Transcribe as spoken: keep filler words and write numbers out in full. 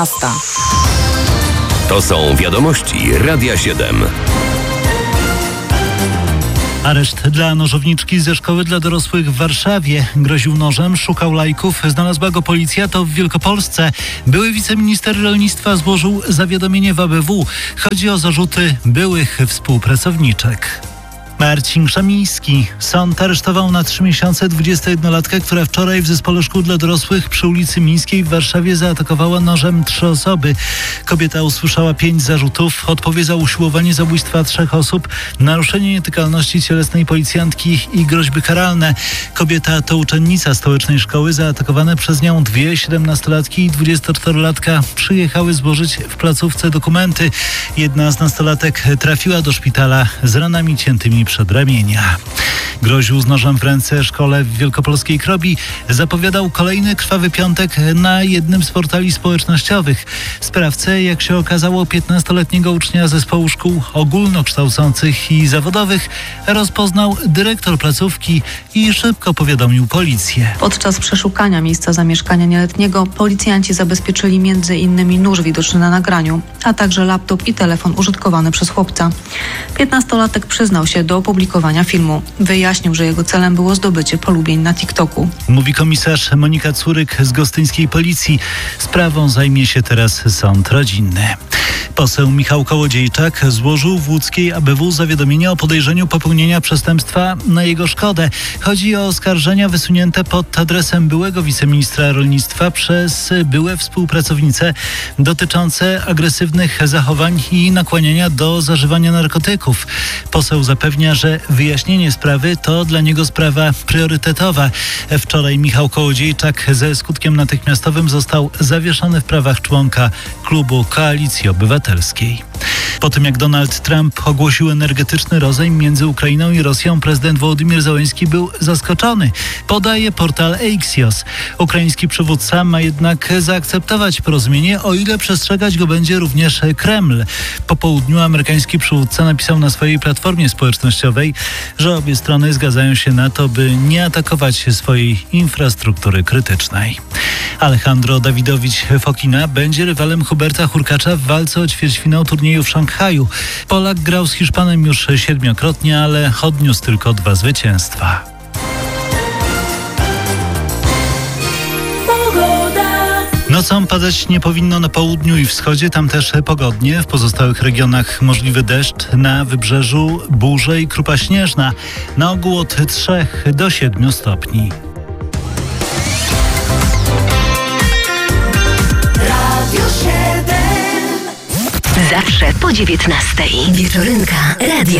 To są wiadomości Radia siedem. Areszt dla nożowniczki ze szkoły dla dorosłych w Warszawie. Groził nożem, szukał lajków, znalazła go policja, to w Wielkopolsce. Były wiceminister rolnictwa złożył zawiadomienie w A B W. Chodzi o zarzuty byłych współpracowniczek. Marcin Krzemiński. Sąd aresztował na trzy miesiące dwudziestojednolatkę, która wczoraj w zespole szkół dla dorosłych przy ulicy Mińskiej w Warszawie zaatakowała nożem trzy osoby. Kobieta usłyszała pięć zarzutów. Odpowie za usiłowanie zabójstwa trzech osób, naruszenie nietykalności cielesnej policjantki i groźby karalne. Kobieta to uczennica stołecznej szkoły. Zaatakowane przez nią dwie siedemnastolatki i dwudziestoczterolatka przyjechały złożyć w placówce dokumenty. Jedna z nastolatek trafiła do szpitala z ranami ciętymi przedramienia. Groził z nożem w ręce szkole w wielkopolskiej Krobi. Zapowiadał kolejny krwawy piątek na jednym z portali społecznościowych. Sprawcę, jak się okazało, piętnastoletniego ucznia zespołu szkół ogólnokształcących i zawodowych rozpoznał dyrektor placówki i szybko powiadomił policję. Podczas przeszukania miejsca zamieszkania nieletniego policjanci zabezpieczyli między innymi nóż widoczny na nagraniu, a także laptop i telefon użytkowany przez chłopca. Piętnastolatek przyznał się do opublikowania filmu. Wyjaśnił, że jego celem było zdobycie polubień na TikToku. Mówi komisarz Monika Curyk z gostyńskiej policji. Sprawą zajmie się teraz sąd rodzinny. Poseł Michał Kołodziejczak złożył w łódzkiej A B W zawiadomienie o podejrzeniu popełnienia przestępstwa na jego szkodę. Chodzi o oskarżenia wysunięte pod adresem byłego wiceministra rolnictwa przez byłe współpracownice dotyczące agresywnych zachowań i nakłaniania do zażywania narkotyków. Poseł zapewnia, że wyjaśnienie sprawy to dla niego sprawa priorytetowa. Wczoraj Michał Kołodziejczak ze skutkiem natychmiastowym został zawieszony w prawach członka klubu Koalicji Obywatelskiej. Po tym jak Donald Trump ogłosił energetyczny rozejm między Ukrainą i Rosją, prezydent Wołodymyr Zełenski był zaskoczony. Podaje portal Axios. Ukraiński przywódca ma jednak zaakceptować porozumienie, o ile przestrzegać go będzie również Kreml. Po południu amerykański przywódca napisał na swojej platformie społecznościowej, że obie strony zgadzają się na to, by nie atakować swojej infrastruktury krytycznej. Alejandro Dawidowicz-Fokina będzie rywalem Huberta Hurkacza w walce o ćwierćfinał turnieju w Szanghaju. Polak grał z Hiszpanem już siedmiokrotnie, ale odniósł tylko dwa zwycięstwa. Nocą padać nie powinno na południu i wschodzie, tam też pogodnie. W pozostałych regionach możliwy deszcz, na wybrzeżu burze i krupa śnieżna. Na ogół od trzech do siedmiu stopni. Zawsze po dziewiętnastej. Wieczorynka Radia